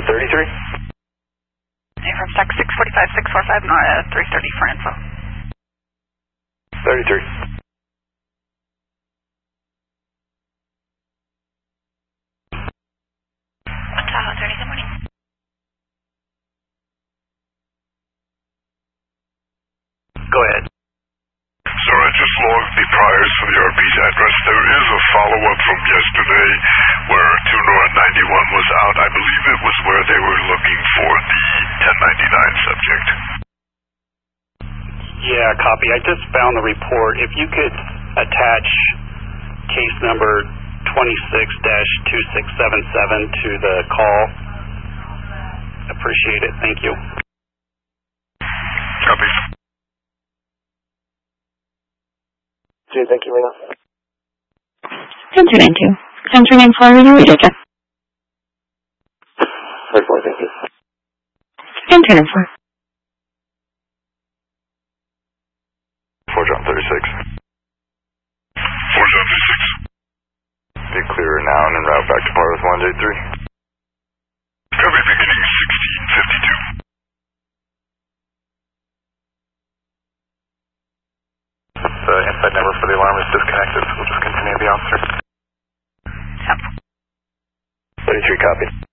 33? From stack 645, 645, not 330 for info. 33. Tahoe 30, good morning. Go ahead. Sir, I just logged the priors for the RP's address. There is a follow-up from yesterday where Tuner 91 was out. I believe it was where they were looking for the 1099 subject. Yeah, copy. I just found the report. If you could attach case number 26-2677 to the call, appreciate it. Thank you. Copy. Jay, thank you, Rena. 1092. 1034, Rena Reader. First one, thank you. 1024. 4 John 36. 4 John 36. Be clear now and en route back to par with 1J3. Copy, beginning 1652. The inside number for the alarm is disconnected, so we'll just continue the officer. Yep. 33, copy.